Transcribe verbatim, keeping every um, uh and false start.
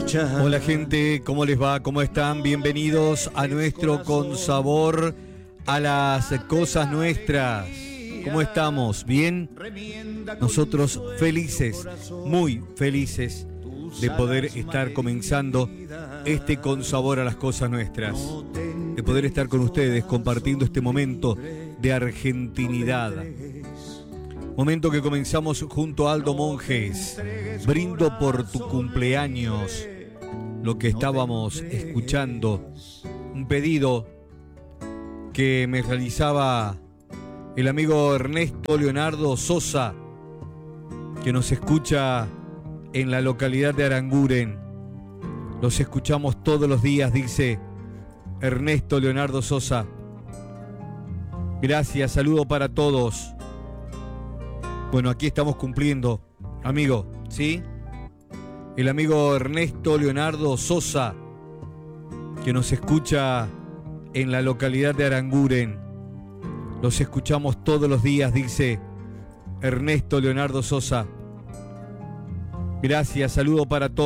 escuchar. Hola gente, ¿cómo les va? ¿Cómo están? Bienvenidos a nuestro Con Sabor a las cosas nuestras. ¿Cómo estamos? ¿Bien? Nosotros felices, muy felices de poder estar comenzando este Con Sabor a las cosas nuestras. De poder estar con ustedes compartiendo este momento de argentinidad. Momento que comenzamos junto a Aldo Monjes. Brindo por tu cumpleaños. Lo que estábamos escuchando, un pedido que me realizaba el amigo Ernesto Leonardo Sosa, que nos escucha en la localidad de Aranguren. Los escuchamos todos los días, dice Ernesto Leonardo Sosa. Gracias, saludo para todos. Bueno, aquí estamos cumpliendo, amigo, ¿sí? El amigo Ernesto Leonardo Sosa, que nos escucha en la localidad de Aranguren. Los escuchamos todos los días, dice Ernesto Leonardo Sosa. Gracias, saludo para todos.